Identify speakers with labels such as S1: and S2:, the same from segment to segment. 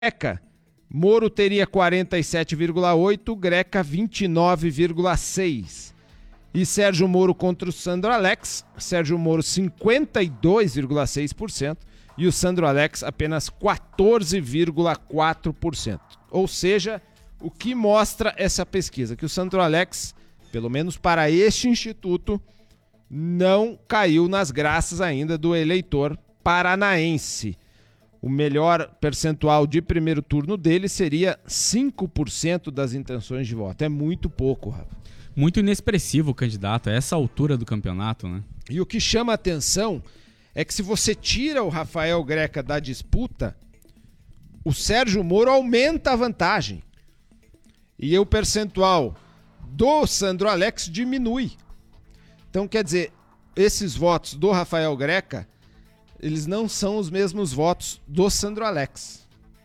S1: Greca, Moro teria 47,8%, Greca 29,6%. E Sérgio Moro contra o Sandro Alex, Sérgio Moro 52,6% e o Sandro Alex apenas 14,4%. Ou seja, o que mostra essa pesquisa? Que o Sandro Alex, pelo menos para este instituto, não caiu nas graças ainda do eleitor paranaense. O melhor percentual de primeiro turno dele seria 5% das intenções de voto. É muito pouco, Rafa.
S2: Muito inexpressivo o candidato a essa altura do campeonato, né?
S1: E o que chama a atenção é que se você tira o Rafael Greca da disputa, o Sérgio Moro aumenta a vantagem. E o percentual do Sandro Alex diminui. Então, quer dizer, esses votos do Rafael Greca, eles não são os mesmos votos do Sandro Alex.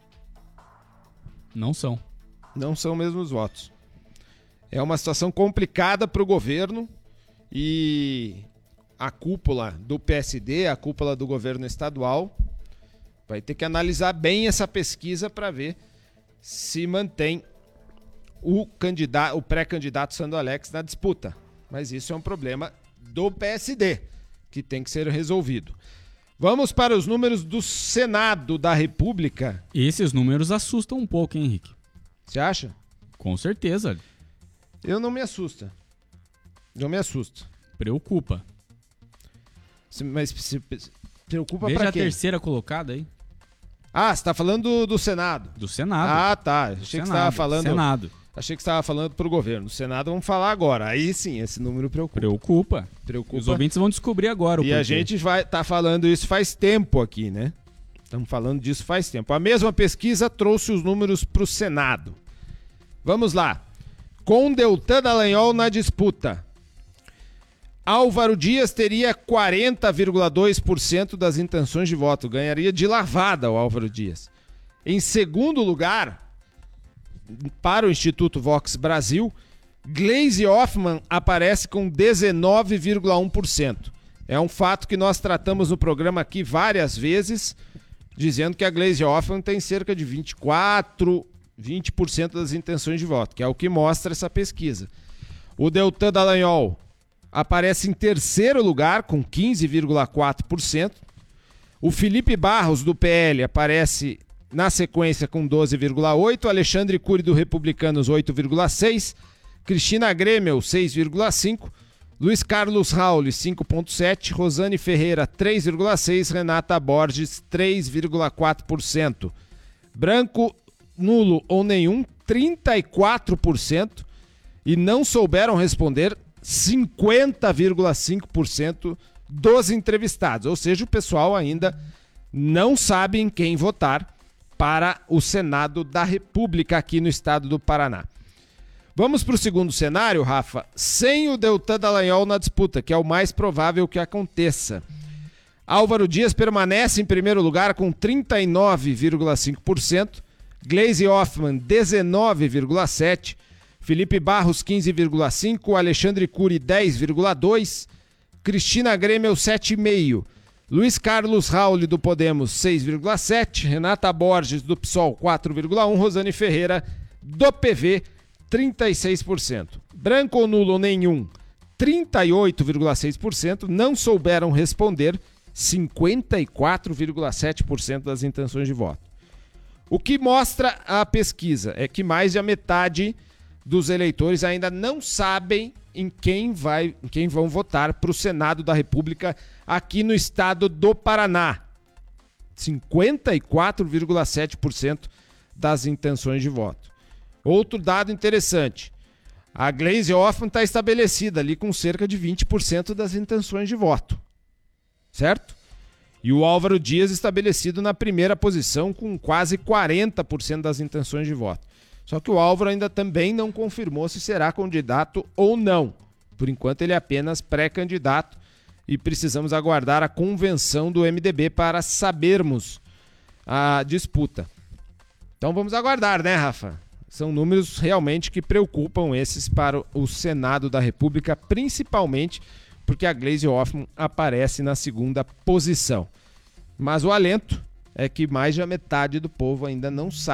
S2: Não são.
S1: Não são os mesmos votos. É uma situação complicada para o governo e a cúpula do PSD, a cúpula do governo estadual, vai ter que analisar bem essa pesquisa para ver se mantém o pré-candidato Sandro Alex na disputa. Mas isso é um problema do PSD, que tem que ser resolvido. Vamos para os números do Senado da República.
S2: Esses números assustam um pouco, hein, Henrique?
S1: Você acha?
S2: Com certeza.
S1: Eu não me assusta. Não me assusta.
S2: Preocupa.
S1: Mas se preocupa
S2: Veja
S1: pra quem?
S2: a terceira colocada aí.
S1: Ah, você tá falando do Senado.
S2: Do Senado.
S1: Ah, tá. Achei que você estava falando.
S2: Senado.
S1: Achei que você estava falando pro governo. Do Senado vamos falar agora. Aí sim, esse número preocupa. Preocupa.
S2: Os ouvintes vão descobrir agora o porquê.
S1: E a gente vai tá falando isso faz tempo aqui, né? Estamos falando disso faz tempo. A mesma pesquisa trouxe os números pro Senado. Vamos lá. Com Deltan Dallagnol na disputa, Álvaro Dias teria 40,2% das intenções de voto. Ganharia de lavada o Álvaro Dias. Em segundo lugar, para o Instituto Vox Brasil, Gleisi Hoffmann aparece com 19,1%. É um fato que nós tratamos no programa aqui várias vezes, dizendo que a Gleisi Hoffmann tem cerca de 20% das intenções de voto, que é o que mostra essa pesquisa. O Deltan Dallagnol aparece em terceiro lugar, com 15,4%. O Felipe Barros, do PL, aparece na sequência com 12,8%. Alexandre Cury, do Republicanos, 8,6%. Cristina Grêmio, 6,5%. Luiz Carlos Rauli, 5,7%. Rosane Ferreira, 3,6%. Renata Borges, 3,4%. Branco, nulo ou nenhum, 34%, e não souberam responder 50,5% dos entrevistados. Ou seja, o pessoal ainda não sabe em quem votar para o Senado da República aqui no estado do Paraná. Vamos para o segundo cenário, Rafa, sem o Deltan Dallagnol na disputa, que é o mais provável que aconteça. Álvaro Dias permanece em primeiro lugar com 39,5%. Gleisi Hoffmann, 19,7%, Felipe Barros, 15,5%, Alexandre Cury, 10,2%, Cristina Grêmio, 7,5%, Luiz Carlos Rauli, do Podemos, 6,7%, Renata Borges, do PSOL, 4,1%, Rosane Ferreira, do PV, 36%. Branco ou nulo ou nenhum, 38,6%, não souberam responder, 54,7% das intenções de voto. O que mostra a pesquisa é que mais de a metade dos eleitores ainda não sabem em quem vão votar para o Senado da República aqui no estado do Paraná. 54,7% das intenções de voto. Outro dado interessante, a Gleisi Hoffmann está estabelecida ali com cerca de 20% das intenções de voto, certo? E o Álvaro Dias estabelecido na primeira posição com quase 40% das intenções de voto. Só que o Álvaro ainda também não confirmou se será candidato ou não. Por enquanto ele é apenas pré-candidato e precisamos aguardar a convenção do MDB para sabermos a disputa. Então vamos aguardar, né, Rafa? São números realmente que preocupam esses para o Senado da República, principalmente porque a Gleisi Hoffmann aparece na segunda posição. Mas o alento é que mais de a metade do povo ainda não sabe